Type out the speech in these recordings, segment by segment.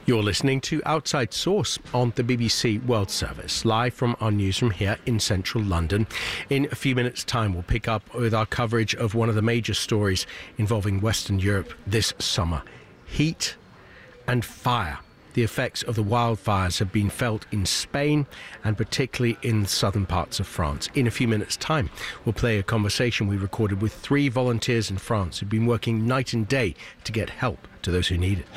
You're listening to Outside Source on the BBC World Service, live from our newsroom here in central London. In a few minutes' time, we'll pick up with our coverage of one of the major stories involving Western Europe this summer: heat and fire. The effects of the wildfires have been felt in Spain and particularly in the southern parts of France. In a few minutes' time, we'll play a conversation we recorded with 3 volunteers in France who've been working night and day to get help to those who need it.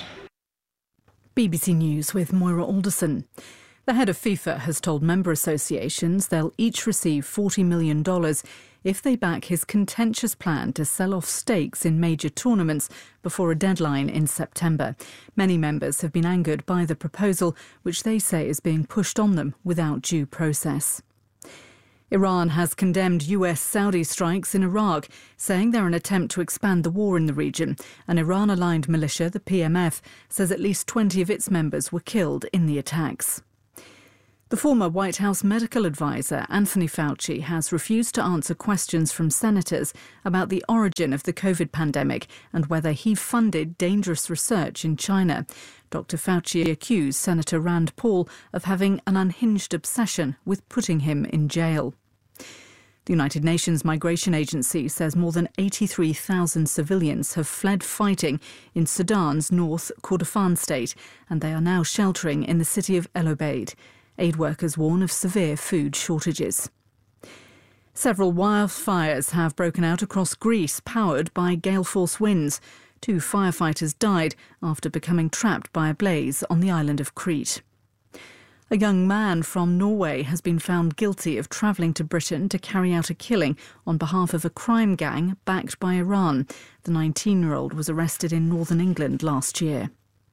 BBC News with Moira Alderson. The head of FIFA has told member associations they'll each receive $40 million if they back his contentious plan to sell off stakes in major tournaments before a deadline in September. Many members have been angered by the proposal, which they say is being pushed on them without due process. Iran has condemned US-Saudi strikes in Iraq, saying they're an attempt to expand the war in the region. An Iran-aligned militia, the PMF, says at least 20 of its members were killed in the attacks. The former White House medical advisor, Anthony Fauci, has refused to answer questions from senators about the origin of the COVID pandemic and whether he funded dangerous research in China. Dr. Fauci accused Senator Rand Paul of having an unhinged obsession with putting him in jail. The United Nations Migration Agency says more than 83,000 civilians have fled fighting in Sudan's North Kordofan state, and they are now sheltering in the city of El Obeid. Aid workers warn of severe food shortages. Several wildfires have broken out across Greece, powered by gale force winds. 2 firefighters died after becoming trapped by a blaze on the island of Crete. A young man from Norway has been found guilty of travelling to Britain to carry out a killing on behalf of a crime gang backed by Iran. The 19-year-old was arrested in northern England last year.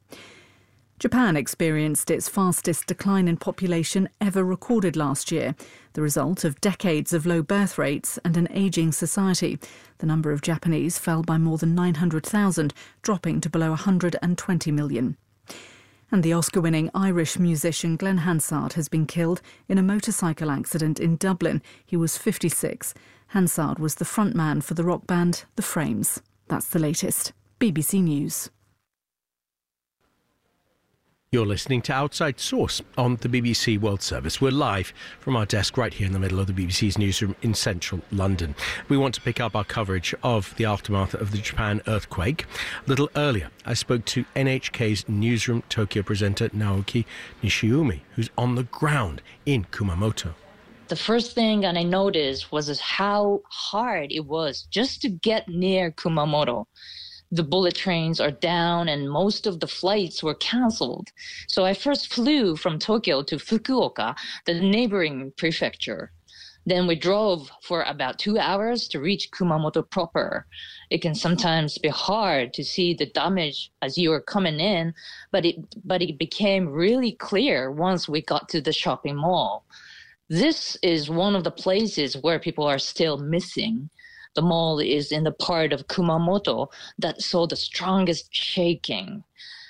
Japan experienced its fastest decline in population ever recorded last year, the result of decades of low birth rates and an ageing society. The number of Japanese fell by more than 900,000, dropping to below 120 million. And the Oscar-winning Irish musician Glenn Hansard has been killed in a motorcycle accident in Dublin. He was 56. Hansard was the frontman for the rock band The Frames. That's the latest. BBC News. You're listening to Outside Source on the BBC World Service. We're live from our desk right here in the middle of the BBC's newsroom in central London. We want to pick up our coverage of the aftermath of the Japan earthquake. A little earlier, I spoke to NHK's Newsroom Tokyo presenter Naoki Nishiumi, who's on the ground in Kumamoto. The first thing that I noticed was how hard it was just to get near Kumamoto. The bullet trains are down and most of the flights were cancelled. So I first flew from Tokyo to Fukuoka, the neighboring prefecture. Then we drove for about 2 hours to reach Kumamoto proper. It can sometimes be hard to see the damage as you are coming in, but it became really clear once we got to the shopping mall. This is one of the places where people are still missing. The mall is in the part of Kumamoto that saw the strongest shaking.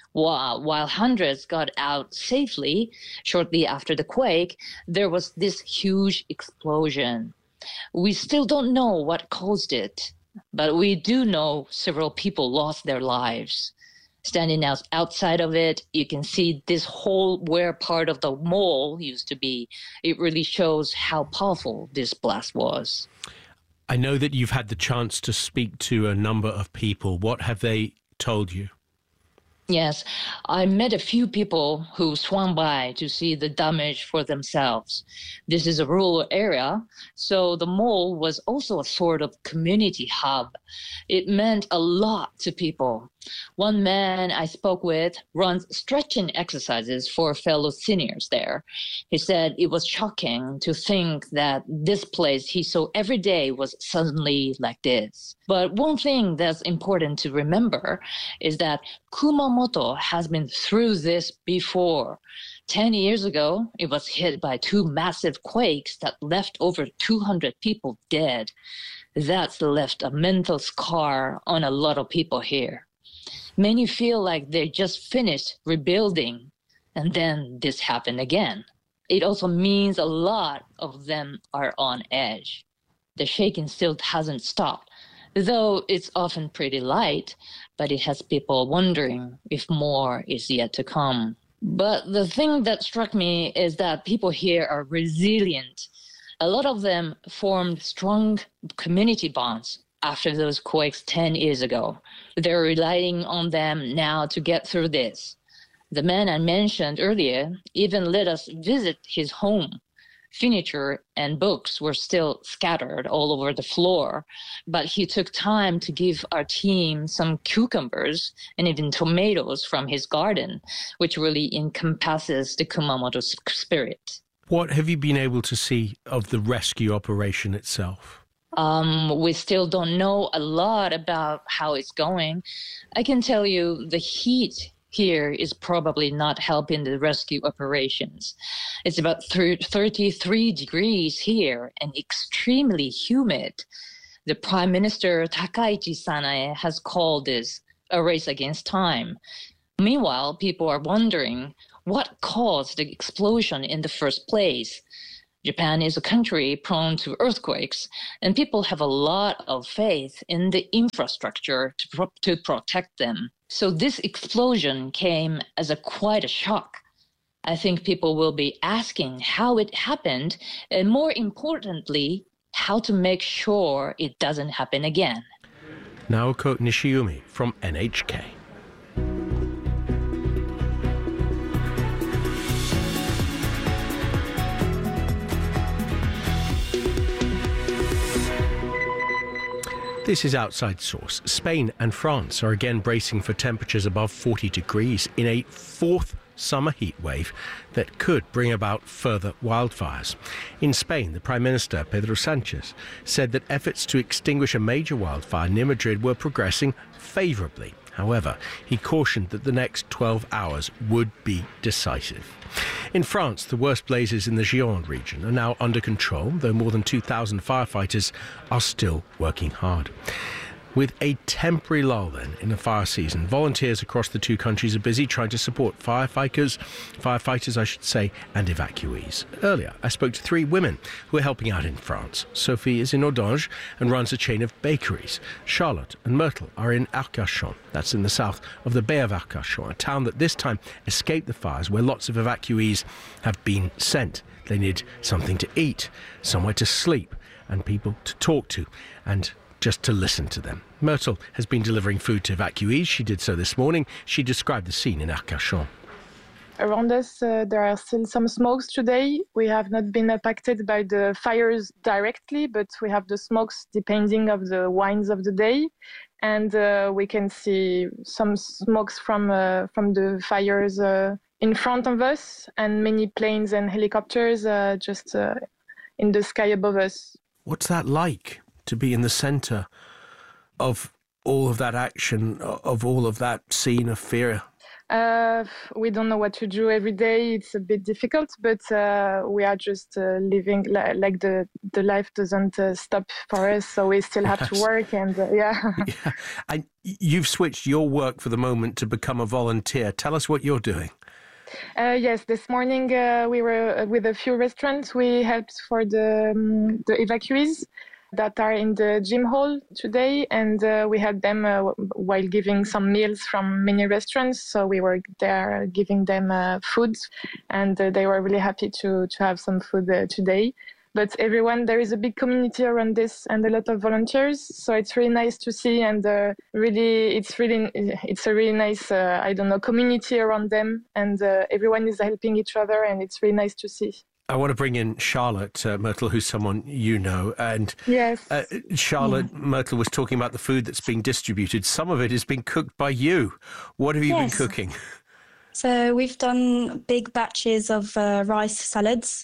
While hundreds got out safely shortly after the quake, there was this huge explosion. We still don't know what caused it, but we do know several people lost their lives. Standing outside of it, you can see this hole where part of the mall used to be. It really shows how powerful this blast was. I know that you've had the chance to speak to a number of people. What have they told you? Yes, I met a few people who swung by to see the damage for themselves. This is a rural area, so the mall was also a sort of community hub. It meant a lot to people. One man I spoke with runs stretching exercises for fellow seniors there. He said it was shocking to think that this place he saw every day was suddenly like this. But one thing that's important to remember is that Kumamoto has been through this before. 10 years ago, it was hit by 2 massive quakes that left over 200 people dead. That's left a mental scar on a lot of people here. Many feel like they just finished rebuilding, and then this happened again. It also means a lot of them are on edge. The shaking still hasn't stopped, though it's often pretty light, but it has people wondering if more is yet to come. But the thing that struck me is that people here are resilient. A lot of them formed strong community bonds after those quakes 10 years ago. They're relying on them now to get through this. The man I mentioned earlier even let us visit his home. Furniture and books were still scattered all over the floor, but he took time to give our team some cucumbers and even tomatoes from his garden, which really encompasses the Kumamoto spirit. What have you been able to see of the rescue operation itself? We still don't know a lot about how it's going. I can tell you the heat here is probably not helping the rescue operations. It's about 33 degrees here and extremely humid. The Prime Minister Takaichi Sanae has called this a race against time. Meanwhile, people are wondering what caused the explosion in the first place. Japan is a country prone to earthquakes, and people have a lot of faith in the infrastructure to protect them. So this explosion came as quite a shock. I think people will be asking how it happened, and more importantly, how to make sure it doesn't happen again. Naoko Nishiumi from NHK. This is Outside Source. Spain and France are again bracing for temperatures above 40 degrees in a fourth summer heat wave that could bring about further wildfires. In Spain, the Prime Minister, Pedro Sánchez, said that efforts to extinguish a major wildfire near Madrid were progressing favourably. However, he cautioned that the next 12 hours would be decisive. In France, the worst blazes in the Gironde region are now under control, though more than 2,000 firefighters are still working hard. With a temporary lull then in the fire season, volunteers across the two countries are busy trying to support firefighters, and evacuees. Earlier, I spoke to three women who are helping out in France. Sophie is in Audange and runs a chain of bakeries. Charlotte and Myrtle are in Arcachon. That's in the south of the Bay of Arcachon, a town that this time escaped the fires, where lots of evacuees have been sent. They need something to eat, somewhere to sleep, and people to talk to, and just to listen to them. Myrtle has been delivering food to evacuees. She did so this morning. She described the scene in Arcachon. Around us, there are still some smokes today. We have not been impacted by the fires directly, but we have the smokes depending of the winds of the day. And we can see some smokes from the fires in front of us, and many planes and helicopters just in the sky above us. What's that like, to be in the centre of all of that action, of all of that scene of fear? We don't know what to do every day. It's a bit difficult, but we are just living like the life doesn't stop for us, so we still have to work. And yeah. And you've switched your work for the moment to become a volunteer. Tell us what you're doing. Yes, this morning we were with a few restaurants. We helped for the evacuees that are in the gym hall today, and we had them while giving some meals from many restaurants. So we were there giving them food, and they were really happy to have some food today. But there is a big community around this and a lot of volunteers. So it's really nice to see, and it's a really nice, community around them, and everyone is helping each other, and it's really nice to see. I want to bring in Charlotte Myrtle, who's someone you know. And yes. Charlotte Myrtle was talking about the food that's being distributed. Some of it is being cooked by you. What have you been cooking? So we've done big batches of rice salads.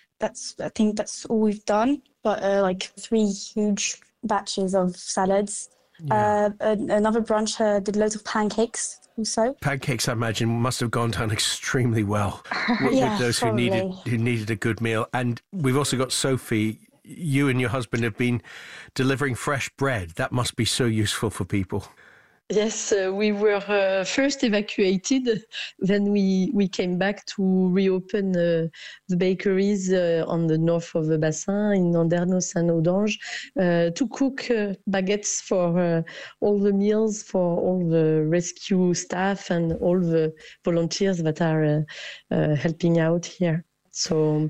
I think that's all we've done. But 3 huge batches of salads. Yeah. Another branch did loads of pancakes. Also. Pancakes, I imagine, must have gone down extremely well with those who needed a good meal. And we've also got Sophie. You and your husband have been delivering fresh bread. That must be so useful for people. Yes, we were first evacuated. Then we came back to reopen the bakeries on the north of the Bassin in Andernos and Audange to cook baguettes for all the meals for all the rescue staff and all the volunteers that are helping out here. So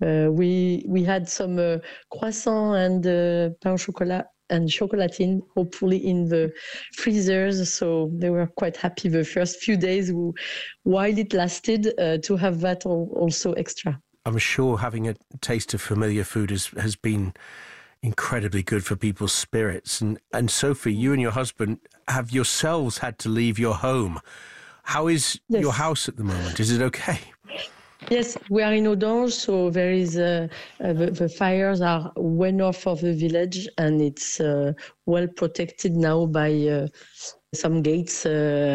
we had some croissant and pain au chocolat and chocolatine, hopefully in the freezers. So they were quite happy the first few days while it lasted to have that also extra. I'm sure having a taste of familiar food has been incredibly good for people's spirits. And Sophie, you and your husband have yourselves had to leave your home. How is your house at the moment? Is it okay? Yes, we are in Audange, so there is the fires are way north of the village, and it's well protected now by some gates,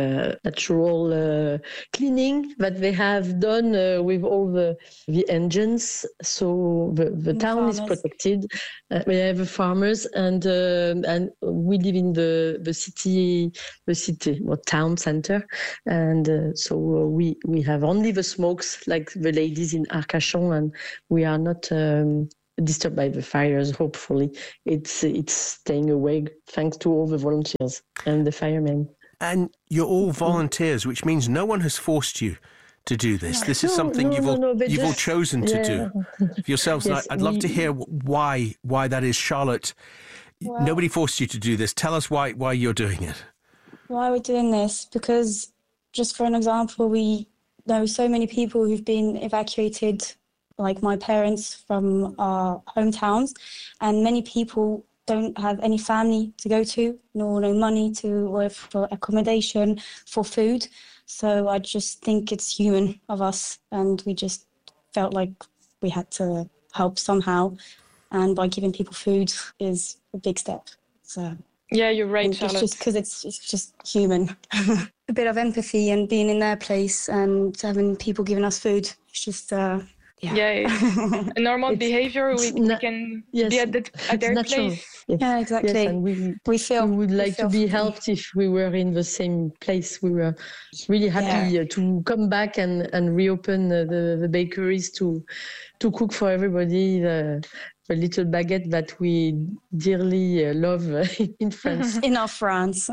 natural cleaning that they have done with all the engines. So the town is protected. We have farmers, and we live in the city or town center, and so we have only the smokes like the ladies in Arcachon, and we are not disturbed by the fires. Hopefully, it's staying away thanks to all the volunteers and the firemen. And you're all volunteers, which means no one has forced you to do this. This is something you've all chosen to do yourselves. Yes, I'd love to hear why that is, Charlotte. Well, nobody forced you to do this. Tell us why you're doing it. Why we're doing this? Because, just for an example, we know so many people who've been evacuated, like my parents, from our hometowns, and many people don't have any family to go to, nor no money for accommodation, for food. So I just think it's human of us, and we just felt like we had to help somehow, and by giving people food is a big step. So yeah, you're right, Charlotte. It's just because it's just human. A bit of empathy and being in their place and having people giving us food. It's just a normal behavior. We can be at their place. Yes. Yeah, exactly. Yes, and we would like to be helped if we were in the same place. We were really happy to come back and reopen the bakeries to cook for everybody the little baguette that we dearly love in France. In our France.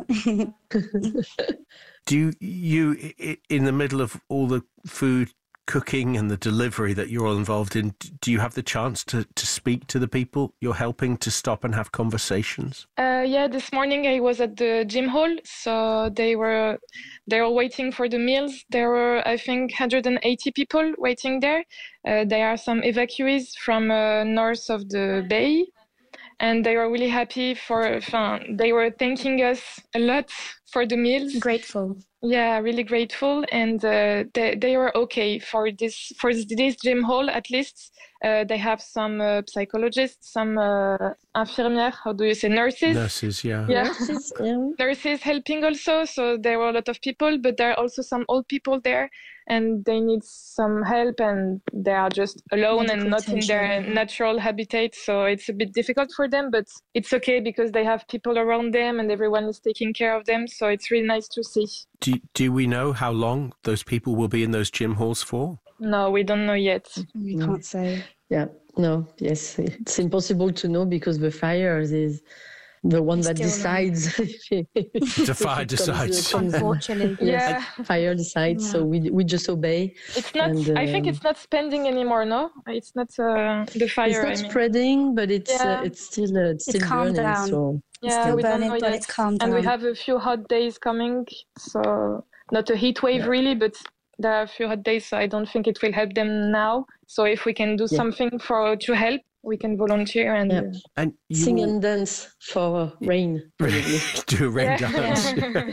Do you, in the middle of all the food cooking and the delivery that you're all involved in, do you have the chance to speak to the people you're helping, to stop and have conversations? Yeah, this morning I was at the gym hall, so they were waiting for the meals. There were, I think, 180 people waiting there. There are some evacuees from north of the bay, and they were really happy they were thanking us a lot for the meals. Grateful. Yeah, really grateful, and they were okay for this gym hall. At least they have some psychologists, some infirmières. How do you say, nurses? Nurses, yeah. Nurses, nurses helping also. So there were a lot of people, but there are also some old people there, and they need some help, and they are just alone and not in their natural habitat. So it's a bit difficult for them, but it's okay because they have people around them, and everyone is taking care of them. So it's really nice to see. Do we know how long those people will be in those gym halls for? No, we don't know yet. We can't say. Yeah, no, yes. It's impossible to know because the fire is the one that decides. The fire decides. Unfortunately, yes. Fire decides, so we just obey. It's not. And, I think it's not spending anymore. No, it's not the fire. It's not spreading, but it's still calmed burning. Down. So. Yeah, we don't know but yet. It's calmed down. And we have a few hot days coming, so not a heat wave really, but there are a few hot days, so I don't think it will help them now. So if we can do something to help, we can volunteer and sing and dance for rain. Do a rain dance.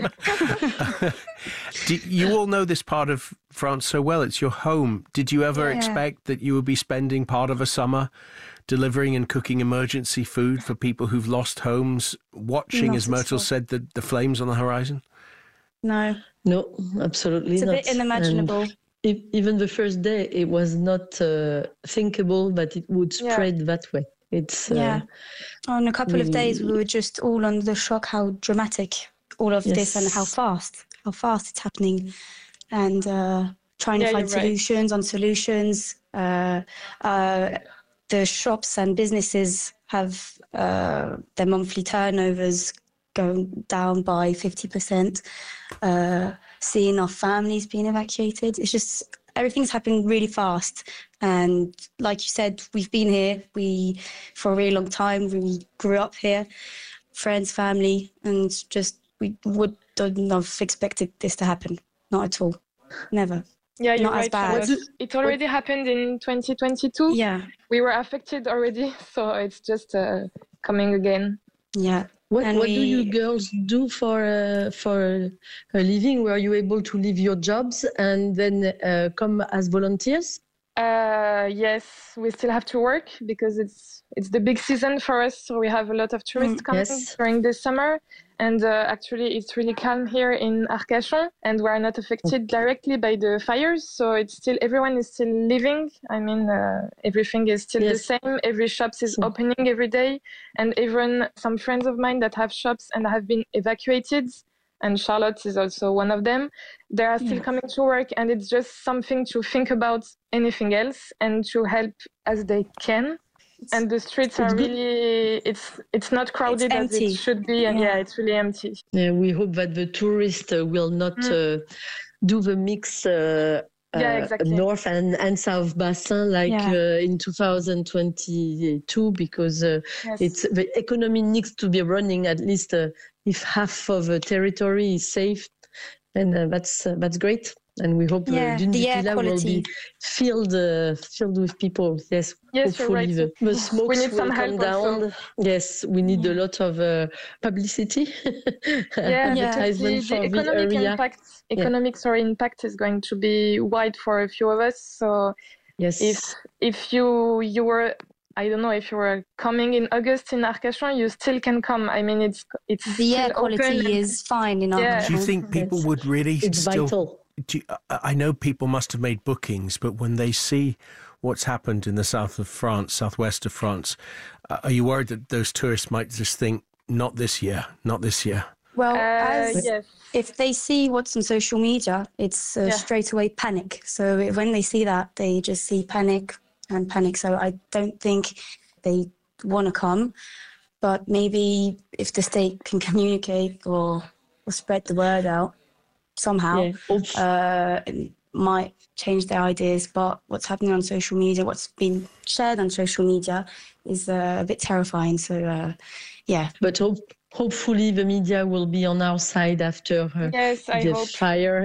You all know this part of France so well. It's your home. Did you ever expect that you would be spending part of a summer delivering and cooking emergency food for people who've lost homes, watching, as Myrtle said, the flames on the horizon? No, absolutely not. It's a bit unimaginable. Even the first day, it was not thinkable that it would spread that way. It's on a couple of days, we were just all under the shock how dramatic all of this and how fast it's happening, and trying to find solutions on solutions. The shops and businesses have their monthly turnovers going down by 50%. Seeing our families being evacuated, it's just everything's happening really fast. And like you said, we've been here for a really long time. We grew up here, friends, family, and just we wouldn't have expected this to happen. Not at all. Never. Yeah, you're not right. as bad. It already happened in 2022. Yeah. We were affected already, so it's just coming again. Yeah. What do you girls do for a living? Were you able to leave your jobs and then come as volunteers? Yes, we still have to work because it's the big season for us. So we have a lot of tourists coming during the summer. And actually, it's really calm here in Arcachon, and we are not affected directly by the fires. So everyone is still living. I mean, everything is still the same. Every shop is opening every day. And even some friends of mine that have shops and have been evacuated, and Charlotte is also one of them, they are still coming to work. And it's just something to think about anything else and to help as they can. And the streets are really, it's not crowded as it should be. And it's really empty. Yeah, we hope that the tourists will not do the mix north and south bassin like in 2022, because the economy needs to be running at least if half of the territory is safe. And that's great. And we hope Dune-du-Pilat will be filled with people. Yes, hopefully the smokes will come down. Also. Yes, we need a lot of publicity, advertisement for the area. Economic impact is going to be wide for a few of us. So if you were, I don't know, if you were coming in August in Arcachon, you still can come. I mean, it's the air quality is fine in Arcachon. Do you think people would really it's vital. I know people must have made bookings, but when they see what's happened in the south of France, southwest of France, are you worried that those tourists might just think, not this year? Well, if they see what's on social media, it's straight away panic. So when they see that, they just see panic. So I don't think they want to come. But maybe if the state can communicate or spread the word out somehow, it might change their ideas. But what's happening on social media, what's been shared on social media is a bit terrifying. So, But hopefully the media will be on our side after the fire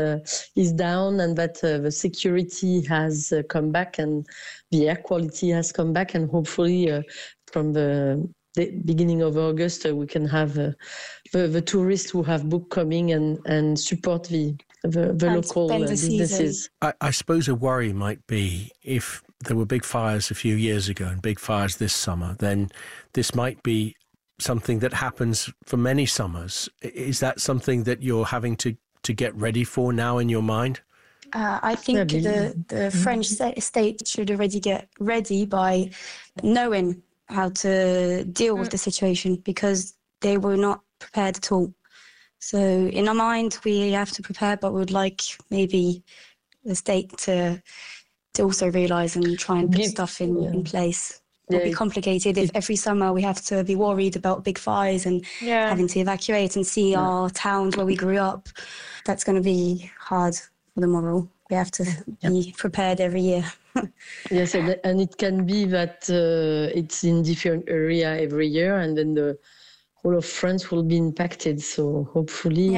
is down, and that the security has come back and the air quality has come back, and hopefully from the beginning of August we can have the tourists who have booked coming and support the local businesses. I suppose a worry might be if there were big fires a few years ago and big fires this summer, then this might be something that happens for many summers. Is that something that you're having to get ready for now in your mind? I think the French state should already get ready by knowing how to deal with the situation, because they were not prepared at all. So in our mind, we have to prepare, but we would like maybe the state to also realise and try and put stuff in place. It will be complicated if every summer we have to be worried about big fires and having to evacuate and see our towns where we grew up. That's going to be hard for the moral. We have to be prepared every year. Yes, and it can be that it's in different area every year, and then the whole of France will be impacted. So hopefully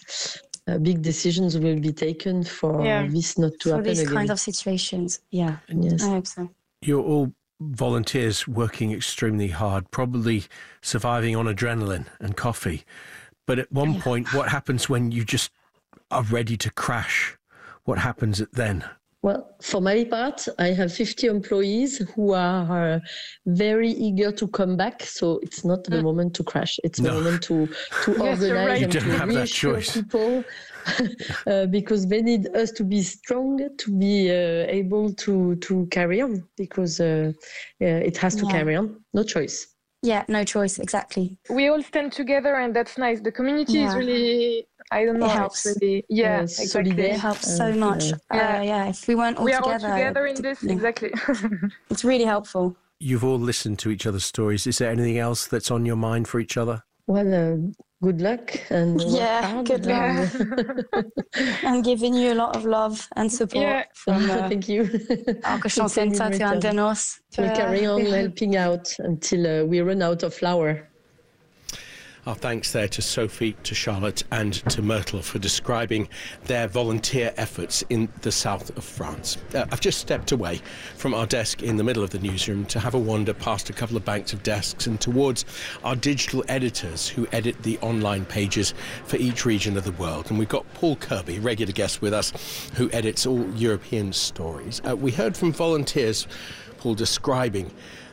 big decisions will be taken for this not to happen again. For these kind of situations, I hope so. You're all volunteers working extremely hard, probably surviving on adrenaline and coffee. But at one point, what happens when you just are ready to crash? What happens then? Well, for my part, I have 50 employees who are very eager to come back. So it's not the moment to crash. It's the moment to organize and to reassure people because they need us to be strong, to be able to carry on, because it has to carry on. No choice. Yeah, no choice, exactly. We all stand together, and that's nice. The community is really, I don't know, it helps. It's really, exactly. It helps so much. If we weren't all we are together, all together in this, exactly. It's really helpful. You've all listened to each other's stories. Is there anything else that's on your mind for each other? Well, good luck and good luck. I'm giving you a lot of love and support from thank you. Arcochon Center to Andenos. We'll carry on helping out until we run out of flour. Our thanks there to Sophie, to Charlotte and to Myrtle for describing their volunteer efforts in the south of France. I've just stepped away from our desk in the middle of the newsroom to have a wander past a couple of banks of desks and towards our digital editors who edit the online pages for each region of the world. And we've got Paul Kirby, regular guest with us, who edits all European stories. We heard from volunteers, Paul, describing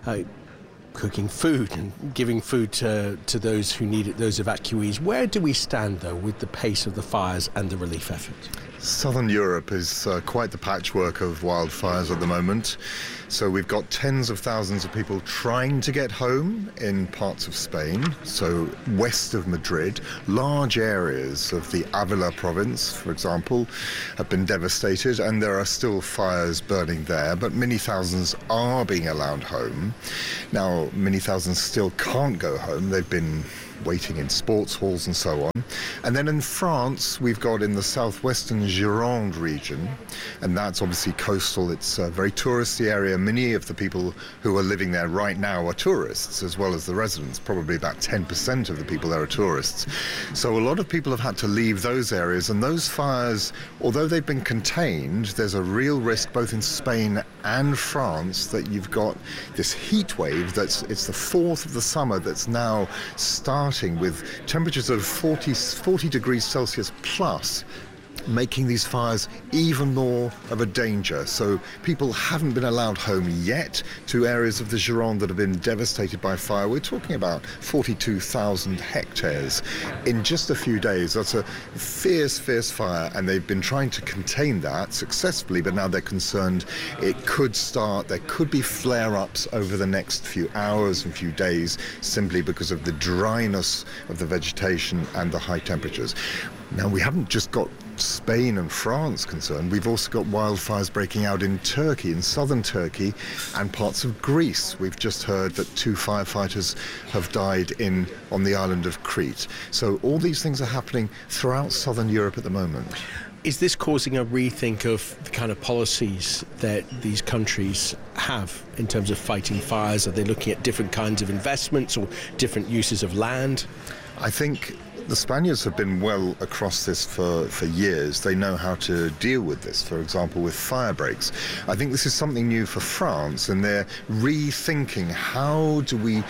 cooking food and giving food to those who need it, those evacuees. Where do we stand, though, with the pace of the fires and the relief efforts? Southern Europe is quite the patchwork of wildfires at the moment. So we've got tens of thousands of people trying to get home in parts of Spain. So west of Madrid, large areas of the Avila province, for example, have been devastated, and there are still fires burning there, but many thousands are being allowed home. Now, many thousands still can't go home. They've been waiting in sports halls and so on. And then in France, we've got in the southwestern Gironde region, and that's obviously coastal. It's a very touristy area. Many of the people who are living there right now are tourists, as well as the residents. Probably about 10% of the people there are tourists. So a lot of people have had to leave those areas, and those fires, although they've been contained, there's a real risk both in Spain and France that you've got this heat wave it's the fourth of the summer that's now starting with temperatures of 40 degrees Celsius plus, making these fires even more of a danger. So people haven't been allowed home yet to areas of the Gironde that have been devastated by fire. We're talking about 42,000 hectares in just a few days. That's a fierce, fierce fire, and they've been trying to contain that successfully, but now they're concerned it could start, there could be flare-ups over the next few hours and few days simply because of the dryness of the vegetation and the high temperatures. Now, we haven't just got Spain and France concerned. We've also got wildfires breaking out in Turkey, in southern Turkey, and parts of Greece. We've just heard that 2 firefighters have died on the island of Crete. So all these things are happening throughout southern Europe at the moment. Is this causing a rethink of the kind of policies that these countries have in terms of fighting fires? Are they looking at different kinds of investments or different uses of land? I think the Spaniards have been well across this for years. They know how to deal with this, for example, with fire breaks. I think this is something new for France, and they're rethinking how do we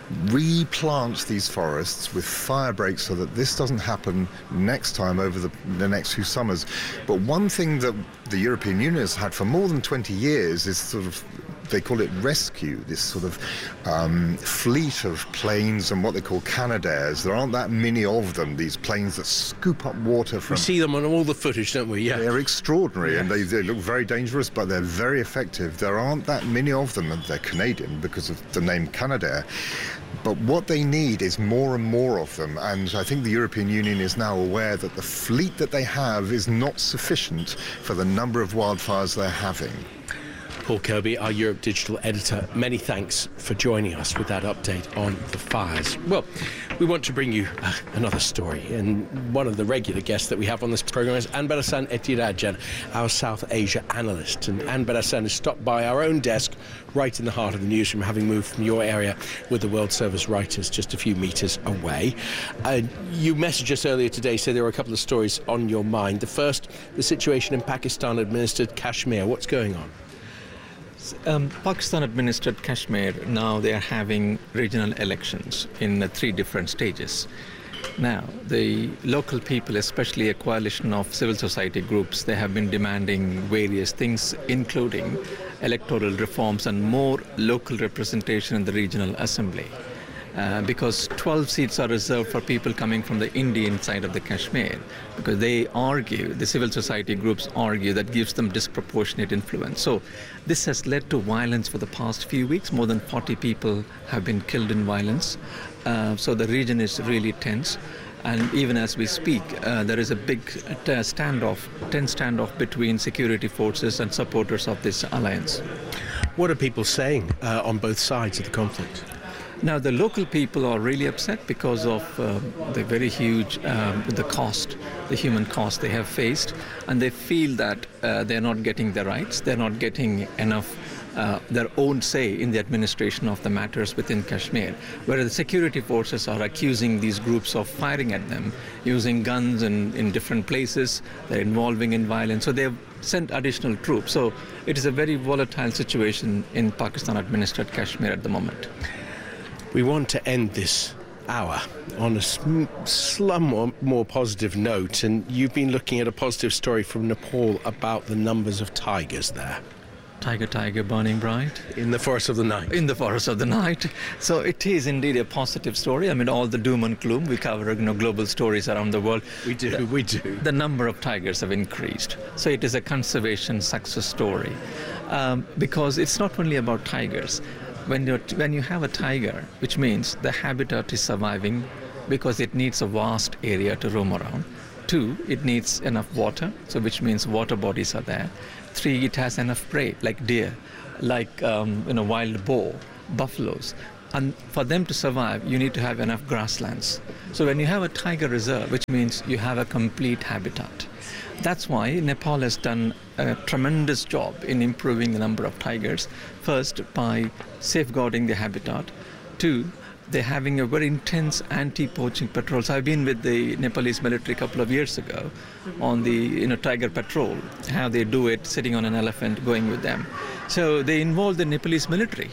replant these forests with fire breaks so that this doesn't happen next time over the next few summers. But one thing that the European Union has had for more than 20 years is sort of, they call it rescue, this sort of fleet of planes and what they call Canadaires. There aren't that many of them, these planes that scoop up water from... We see them on all the footage, don't we? Yeah. They're extraordinary, and they look very dangerous, but they're very effective. There aren't that many of them, and they're Canadian because of the name Canadair. But what they need is more and more of them, and I think the European Union is now aware that the fleet that they have is not sufficient for the number of wildfires they're having. Paul Kirby, our Europe Digital editor, many thanks for joining us with that update on the fires. Well, we want to bring you another story, and one of the regular guests that we have on this program is Anne Berassan Ethirajan, our South Asia analyst. And Anne Berassan has stopped by our own desk right in the heart of the newsroom, having moved from your area with the World Service writers just a few metres away. You messaged us earlier today, said there were a couple of stories on your mind. The first, the situation in Pakistan-administered Kashmir. What's going on? Pakistan-administered Kashmir, now they are having regional elections in 3 different stages. Now, the local people, especially a coalition of civil society groups, they have been demanding various things, including electoral reforms and more local representation in the regional assembly. because 12 seats are reserved for people coming from the Indian side of the Kashmir, because they argue, the civil society groups argue, that gives them disproportionate influence. So this has led to violence for the past few weeks. More than 40 people have been killed in violence. So the region is really tense. And even as we speak, there is a big tense standoff between security forces and supporters of this alliance. What are people saying on both sides of the conflict? Now, the local people are really upset because of the very huge the human cost they have faced, and they feel that they're not getting their rights, they're not getting enough their own say in the administration of the matters within Kashmir, whereas the security forces are accusing these groups of firing at them, using guns in different places, they're involving in violence, so they've sent additional troops. So it is a very volatile situation in Pakistan-administered Kashmir at the moment. We want to end this hour on a more positive note, and you've been looking at a positive story from Nepal about the numbers of tigers there. Tiger, burning bright. In the forest of the night. In the forest of the night. So it is indeed a positive story. I mean, all the doom and gloom, we cover global stories around the world. We do. The number of tigers have increased. So it is a conservation success story. Because it's not only about tigers. When you have a tiger, which means the habitat is surviving because it needs a vast area to roam around. 2, it needs enough water, so which means water bodies are there. 3, it has enough prey, like deer, like wild boar, buffaloes. And for them to survive, you need to have enough grasslands. So when you have a tiger reserve, which means you have a complete habitat. That's why Nepal has done a tremendous job in improving the number of tigers. First, by safeguarding the habitat. 2, they're having a very intense anti-poaching patrol. So I've been with the Nepalese military a couple of years ago on the tiger patrol, how they do it, sitting on an elephant, going with them. So they involve the Nepalese military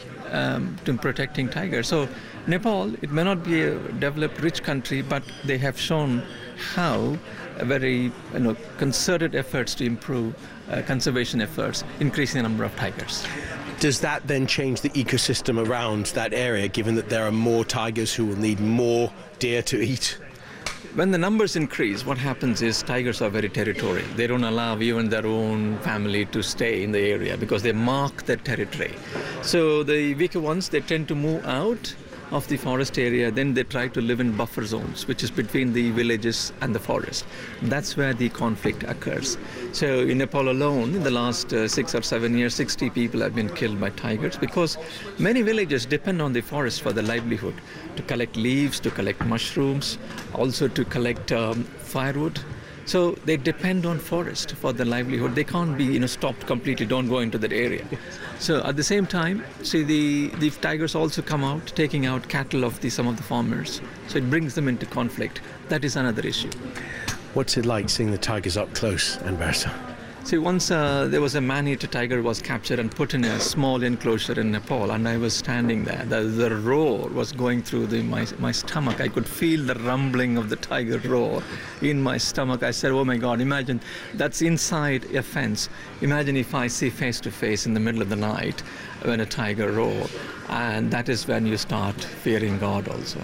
in protecting tigers. So Nepal, it may not be a developed, rich country, but they have shown how a very concerted efforts to improve conservation efforts, increasing the number of tigers. Does that then change the ecosystem around that area, given that there are more tigers who will need more deer to eat? When the numbers increase, what happens is tigers are very territorial. They don't allow even their own family to stay in the area because they mark their territory. So the weaker ones, they tend to move out of the forest area, then they try to live in buffer zones, which is between the villages and the forest. That's where the conflict occurs. So in Nepal alone, in the last 6 or 7 years, 60 people have been killed by tigers because many villages depend on the forest for their livelihood, to collect leaves, to collect mushrooms, also to collect firewood. So they depend on forest for their livelihood. They can't be stopped completely, don't go into that area. So at the same time, see the tigers also come out, taking out cattle of some of the farmers. So it brings them into conflict. That is another issue. What's it like seeing the tigers up close, Anversa? See, once there was a man-eater tiger was captured and put in a small enclosure in Nepal, and I was standing there. The roar was going through my stomach. I could feel the rumbling of the tiger roar in my stomach. I said, oh my God, imagine that's inside a fence. Imagine if I see face-to-face in the middle of the night when a tiger roars. And that is when you start fearing God also.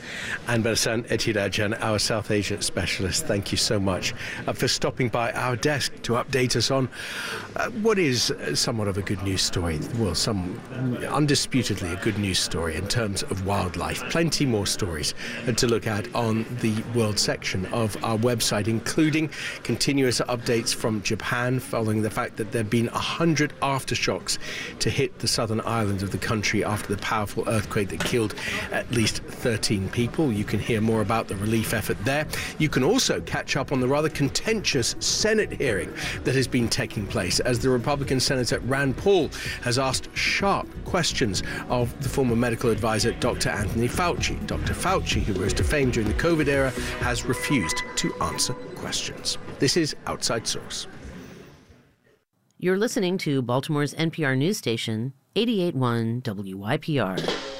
Anversa Ethirajan, our South Asia specialist, thank you so much for stopping by our desk to update us on what is somewhat of a good news story. Well, undisputedly a good news story in terms of wildlife. Plenty more stories to look at on the world section of our website, including continuous updates from Japan following the fact that there have been 100 aftershocks to hit the southern islands of the country after the powerful earthquake that killed at least 13 people. You can hear more about the relief effort there. You can also catch up on the rather contentious Senate hearing that has been taking place as the Republican Senator Rand Paul has asked sharp questions of the former medical advisor Dr. Anthony Fauci. Dr. Fauci, who rose to fame during the COVID era, has refused to answer questions. This is Outside Source. You're listening to Baltimore's NPR news station, 88.1 WYPR.